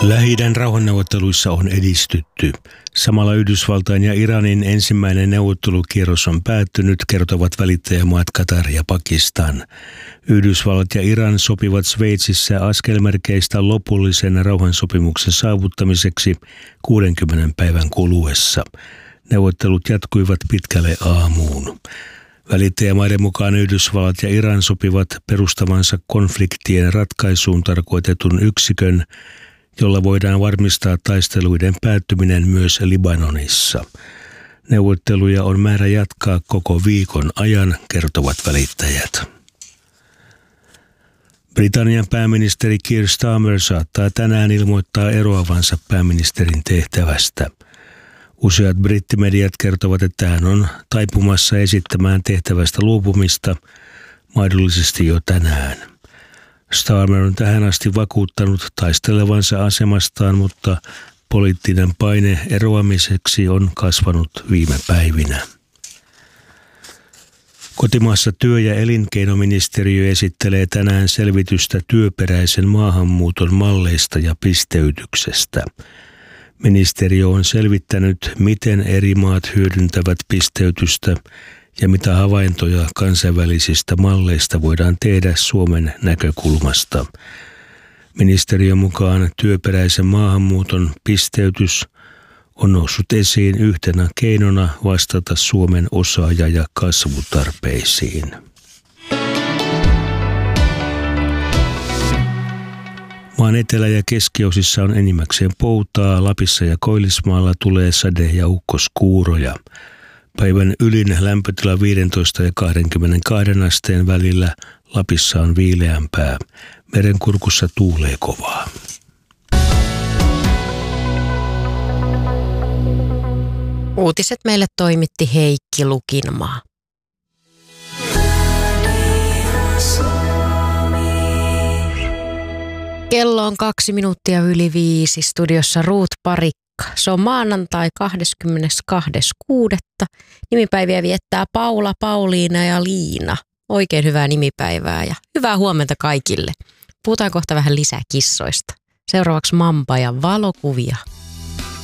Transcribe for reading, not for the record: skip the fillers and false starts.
Lähi-idän rauhanneuvotteluissa on edistytty. Samalla Yhdysvaltain ja Iranin ensimmäinen neuvottelukierros on päättynyt, kertovat välittäjämaat Katar ja Pakistan. Yhdysvallat ja Iran sopivat Sveitsissä askelmerkeistä lopullisen rauhansopimuksen saavuttamiseksi 60 päivän kuluessa. Neuvottelut jatkuivat pitkälle aamuun. Välittäjämaiden mukaan Yhdysvallat ja Iran sopivat perustavansa konfliktien ratkaisuun tarkoitetun yksikön, jolla voidaan varmistaa taisteluiden päättyminen myös Libanonissa. Neuvotteluja on määrä jatkaa koko viikon ajan, kertovat välittäjät. Britannian pääministeri Keir Starmer saattaa tänään ilmoittaa eroavansa pääministerin tehtävästä. Useat brittimediat kertovat, että hän on taipumassa esittämään tehtävästä luopumista mahdollisesti jo tänään. Starmer on tähän asti vakuuttanut taistelevansa asemastaan, mutta poliittinen paine eroamiseksi on kasvanut viime päivinä. Kotimaassa työ- ja elinkeinoministeriö esittelee tänään selvitystä työperäisen maahanmuuton malleista ja pisteytyksestä. Ministeriö on selvittänyt, miten eri maat hyödyntävät pisteytystä ja mitä havaintoja kansainvälisistä malleista voidaan tehdä Suomen näkökulmasta. Ministeriön mukaan työperäisen maahanmuuton pisteytys on noussut esiin yhtenä keinona vastata Suomen osaaja- ja kasvutarpeisiin. Maan etelä- ja keskiosissa on enimmäkseen poutaa, Lapissa ja Koillismaalla tulee sade- ja ukkoskuuroja. Päivän ylin lämpötila 15 ja 22 asteen välillä, Lapissa on viileämpää. Merenkurkussa tuulee kovaa. Uutiset meille toimitti Heikki Lukinmaa. Kello on 2:02, studiossa Ruut Parikka. Se on maanantai 22.6. Nimipäiviä viettää Paula, Pauliina ja Liina. Oikein hyvää nimipäivää ja hyvää huomenta kaikille. Puhutaan kohta vähän lisää kissoista. Seuraavaksi Mamba ja valokuvia.